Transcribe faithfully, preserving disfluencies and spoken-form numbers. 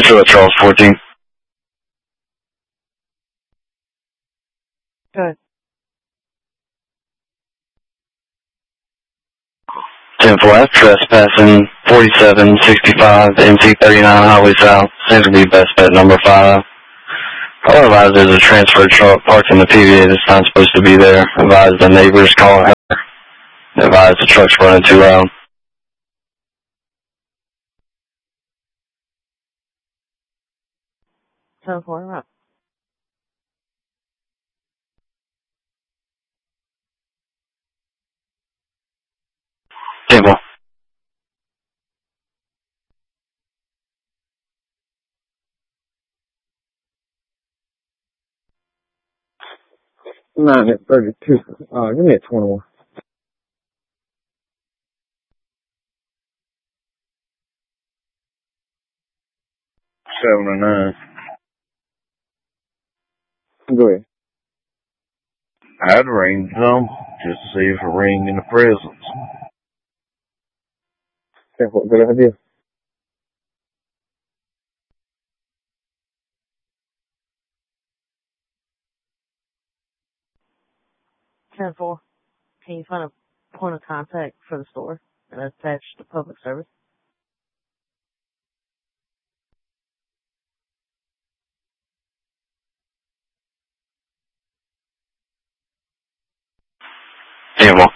Control Charles fourteen. Good. ten four F, trespassing forty-seven sixty-five M C thirty-nine Highway South. Seems to be best bet number five. I'll advise there's a transfer truck parked in the P V A that's not supposed to be there. Advise the neighbors calling her. Advise the truck's running too loud. ten four, up. ten four. Nine at thirty-two. Uh, give me a twenty-one. Seven or nine. Go ahead. I'd ring some just to see if it ring in the presence. Good idea. ten four. Can you find a point of contact for the store and attach the public service? ten four.